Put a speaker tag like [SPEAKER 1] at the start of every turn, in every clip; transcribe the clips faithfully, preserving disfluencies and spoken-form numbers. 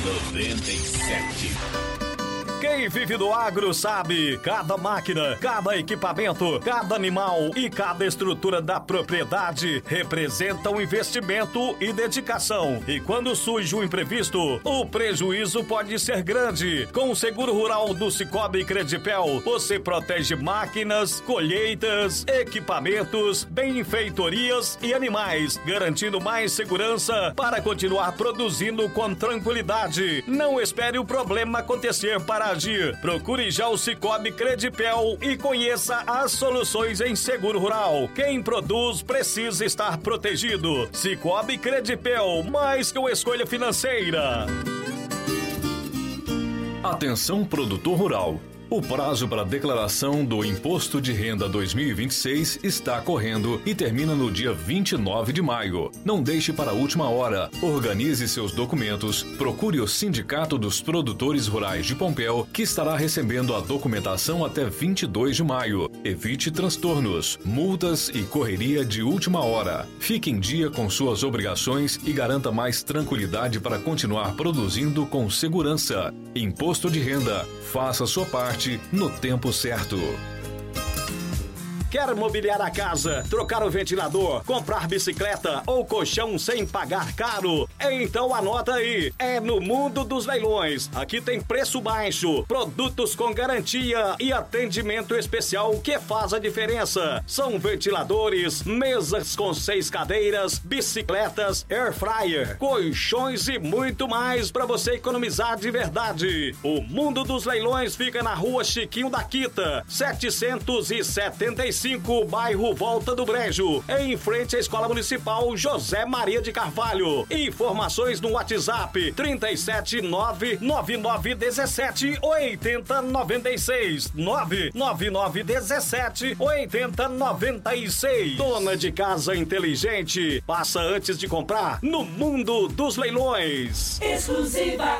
[SPEAKER 1] noventa e sete.
[SPEAKER 2] Quem vive do agro sabe, cada máquina, cada equipamento, cada animal e cada estrutura da propriedade representa um investimento e dedicação. E quando surge um imprevisto, o prejuízo pode ser grande. Com o seguro rural do Cicobi Credipel, você protege máquinas, colheitas, equipamentos, benfeitorias e animais, garantindo mais segurança para continuar produzindo com tranquilidade. Não espere o problema acontecer para agir. Procure já o Cicobi Credipel e conheça as soluções em seguro rural. Quem produz precisa estar protegido. Cicobi Credipel, mais que uma escolha financeira.
[SPEAKER 3] Atenção, produtor rural. O prazo para declaração do Imposto de Renda dois mil e vinte e seis está correndo e termina no dia vinte e nove de maio. Não deixe para a última hora. Organize seus documentos, procure o Sindicato dos Produtores Rurais de Pompéu, que estará recebendo a documentação até vinte e dois de maio. Evite transtornos, multas e correria de última hora. Fique em dia com suas obrigações e garanta mais tranquilidade para continuar produzindo com segurança. Imposto de Renda. Faça a sua parte no tempo certo.
[SPEAKER 2] Quer mobiliar a casa, trocar o ventilador, comprar bicicleta ou colchão sem pagar caro? Então anota aí, é no Mundo dos Leilões. Aqui tem preço baixo, produtos com garantia e atendimento especial que faz a diferença. São ventiladores, mesas com seis cadeiras, bicicletas, air fryer, colchões e muito mais para você economizar de verdade. O Mundo dos Leilões fica na Rua Chiquinho da Quita, setecentos e setenta e cinco, bairro Volta do Brejo, em frente à Escola Municipal José Maria de Carvalho. Informações no WhatsApp trinta e sete, nove nove nove dezessete, oitenta noventa e seis, nove nove nove dezessete, oitenta noventa e seis. Dona de casa inteligente, passa antes de comprar no Mundo dos Leilões.
[SPEAKER 4] Exclusiva.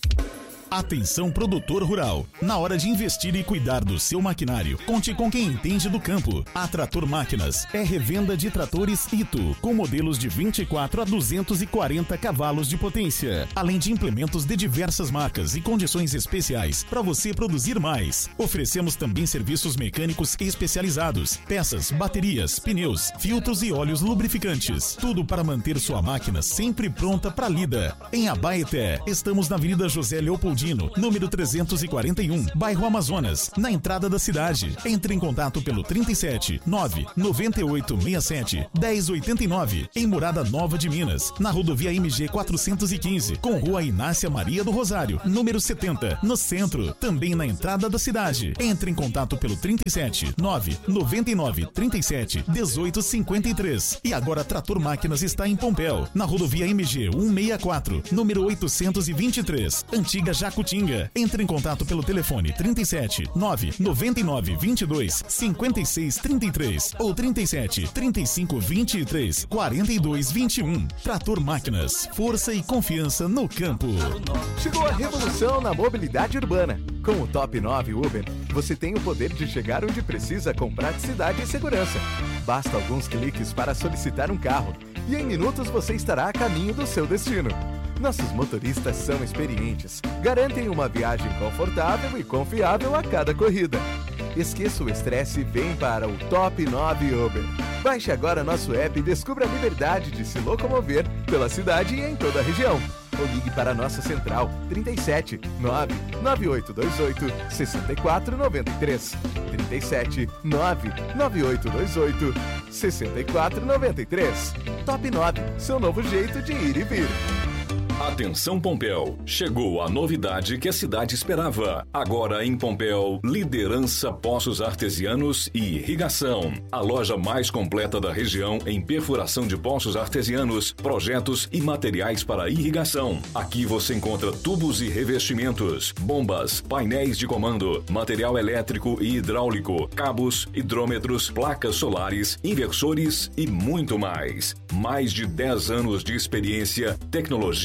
[SPEAKER 5] Atenção, produtor rural. Na hora de investir e cuidar do seu maquinário, conte com quem entende do campo. A Trator Máquinas é revenda de tratores Ito, com modelos de vinte e quatro a duzentos e quarenta cavalos de potência, além de implementos de diversas marcas e condições especiais para você produzir mais. Oferecemos também serviços mecânicos especializados, peças, baterias, pneus, filtros e óleos lubrificantes. Tudo para manter sua máquina sempre pronta para lida. Em Abaeté, estamos na Avenida José Leopoldino, número trezentos e quarenta e um, bairro Amazonas, na entrada da cidade. Entre em contato pelo trinta e sete, nove noventa e oito sessenta e sete, dez oitenta e nove, em Morada Nova de Minas, na rodovia M G quatrocentos e quinze, com Rua Inácia Maria do Rosário, número setenta, no centro, também na entrada da cidade. Entre em contato pelo trinta e sete, nove noventa e nove, trinta e sete, dezoito cinquenta e três. E agora Trator Máquinas está em Pompéu, na rodovia M G cento e sessenta e quatro, número oitocentos e vinte e três, antiga Jacutinga. Entre em contato pelo telefone trinta e sete, nove noventa e nove, vinte e dois, cinquenta e seis, trinta e três ou trinta e sete, trinta e cinco, vinte e três, quarenta e dois, vinte e um. Trator Máquinas, força e confiança no campo.
[SPEAKER 6] Chegou a revolução na mobilidade urbana. Com o Top nove Uber, você tem o poder de chegar onde precisa com praticidade e segurança. Basta alguns cliques para solicitar um carro e em minutos você estará a caminho do seu destino. Nossos motoristas são experientes, garantem uma viagem confortável e confiável a cada corrida. Esqueça o estresse e vem para o Top nove Uber. Baixe agora nosso app e descubra a liberdade de se locomover pela cidade e em toda a região. Ou ligue para a nossa central trinta e sete, nove nove oito dois oito, seis quatro nove três. trinta e sete, nove nove oito dois oito, seis quatro nove três. Top nove, seu novo jeito de ir e vir.
[SPEAKER 3] Atenção, Pompéu! Chegou a novidade que a cidade esperava. Agora em Pompéu, Liderança Poços Artesianos e Irrigação. A loja mais completa da região em perfuração de poços artesianos, projetos e materiais para irrigação. Aqui você encontra tubos e revestimentos, bombas, painéis de comando, material elétrico e hidráulico, cabos, hidrômetros, placas solares, inversores e muito mais. Mais de dez anos de experiência, tecnologia de ponta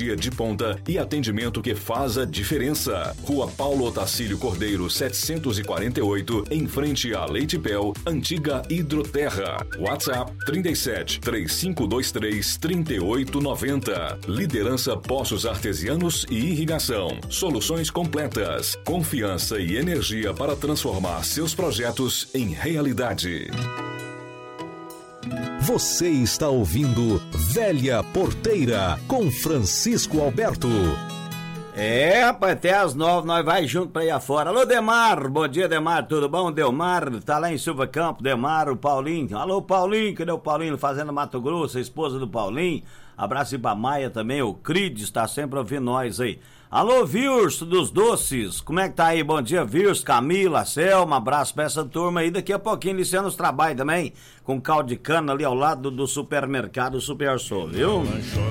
[SPEAKER 3] pronta e atendimento que faz a diferença. Rua Paulo Otacílio Cordeiro, setecentos e quarenta e oito, em frente a Leite Pel, antiga Hidroterra. WhatsApp trinta e sete, três cinco dois três, trinta e oito noventa. Liderança Poços Artesianos e Irrigação. Soluções completas, confiança e energia para transformar seus projetos em realidade.
[SPEAKER 4] Você está ouvindo Velha Porteira com Francisco Alberto.
[SPEAKER 7] É, rapaz, até às nove nós vai junto pra ir afora. Alô, Demar, bom dia, Demar, tudo bom? Delmar, tá lá em Silva Campo, Demar, o Paulinho. Alô, Paulinho, cadê o Paulinho? Fazenda Mato Grosso, a esposa do Paulinho. Abraço aí pra Maia também, o Crides tá sempre ouvindo nós aí. Alô, Virso dos Doces, como é que tá aí? Bom dia, Virso, Camila, Selma, abraço pra essa turma aí. Daqui a pouquinho iniciando os trabalhos também, com caldo de cana ali ao lado do supermercado Super Sul, viu?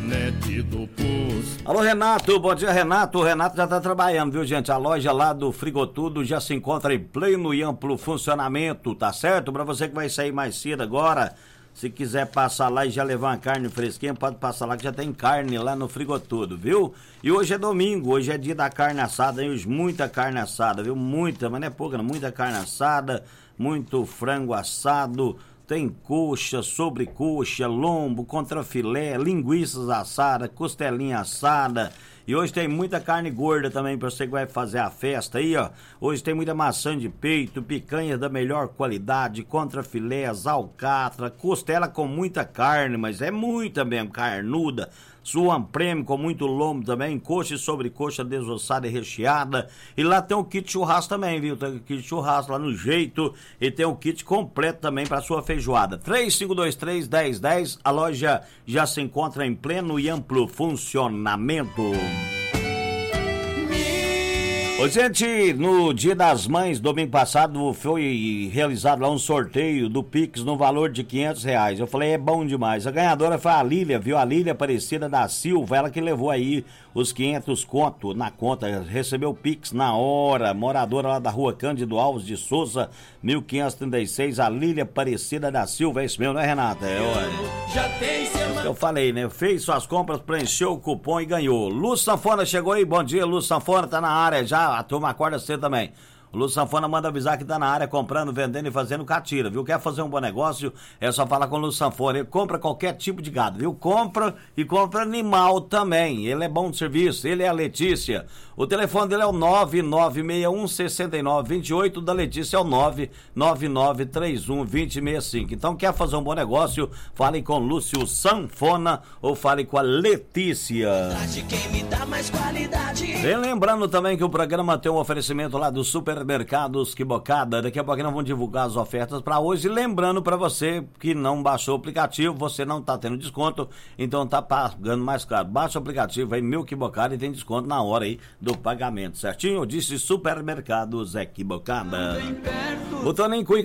[SPEAKER 7] Alô, Renato, bom dia, Renato. O Renato já tá trabalhando, viu, gente? A loja lá do Frigotudo já se encontra em pleno e amplo funcionamento, tá certo? Pra você que vai sair mais cedo agora, se quiser passar lá e já levar uma carne fresquinha, pode passar lá que já tem carne lá no Frigotudo, viu? E hoje é domingo, hoje é dia da carne assada, hein? Hoje muita carne assada, viu? Muita, mas não é pouca, não. Muita carne assada, muito frango assado, tem coxa, sobrecoxa, lombo, contrafilé, linguiças assadas, costelinha assada. E hoje tem muita carne gorda também pra você que vai fazer a festa aí, ó. Hoje tem muita maçã de peito, picanhas da melhor qualidade, contrafilés, alcatra, costela com muita carne, mas é muita mesmo, carnuda. Suan Prêmio com muito lombo também, coxa e sobrecoxa desossada e recheada. E lá tem o kit churrasco também, viu? Tem o kit churrasco lá no jeito. E tem o kit completo também para sua feijoada. três cinco dois três, um zero um zero. A loja já se encontra em pleno e amplo funcionamento. Ô, gente, no Dia das Mães, domingo passado, foi realizado lá um sorteio do Pix no valor de quinhentos reais. Eu falei, é bom demais. A ganhadora foi a Lília, viu? A Lília Aparecida da Silva, ela que levou aí os quinhentos conto na conta, recebeu o Pix na hora. Moradora lá da rua Cândido Alves de Souza, mil quinhentos e trinta e seis, a Lília Aparecida da Silva. É isso mesmo, né, Renata? É, olha. Já tem semana. Eu falei, né? Fez suas compras, preencheu o cupom e ganhou. Luz Sanfona chegou aí, bom dia, Luz Sanfona, tá na área já. A turma acorda cedo também. O Lúcio Sanfona manda avisar que tá na área comprando, vendendo e fazendo catira, viu? Quer fazer um bom negócio? É só falar com o Lúcio Sanfona. Ele compra qualquer tipo de gado, viu? Compra e compra animal também. Ele é bom de serviço, ele é a Letícia. O telefone dele é o nove nove seis um, seis nove dois oito, da Letícia é o nove nove nove três um, dois zero seis cinco. Então quer fazer um bom negócio? Fale com o Lúcio Sanfona ou fale com a Letícia. Vem lembrando também que o programa tem um oferecimento lá do Supermercados Que Bocada. Daqui a pouco nós vamos divulgar as ofertas para hoje. Lembrando para você que não baixou o aplicativo, você não tá tendo desconto, então tá pagando mais caro. Baixa o aplicativo aí, Meu Que Bocada, e tem desconto na hora aí do pagamento, certinho? Eu disse Supermercados É Que Bocada. O Toninho Cuica